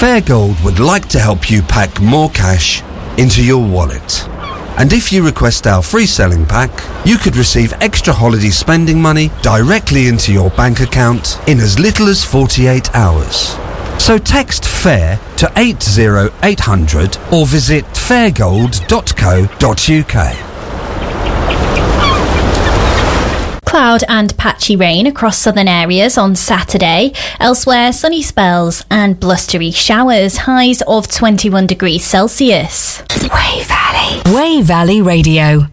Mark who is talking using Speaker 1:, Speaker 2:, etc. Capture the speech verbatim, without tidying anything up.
Speaker 1: Fairgold would like to help you pack more cash into your wallet. And if you request our free selling pack, you could receive extra holiday spending money directly into your bank account in as little as forty-eight hours. So text FAIR to eight zero eight hundred or visit fairgold dot co dot uk.
Speaker 2: Cloud and patchy rain across southern areas on Saturday. Elsewhere, sunny spells and blustery showers, highs of twenty-one degrees Celsius.
Speaker 3: Way Valley. Way Valley Radio.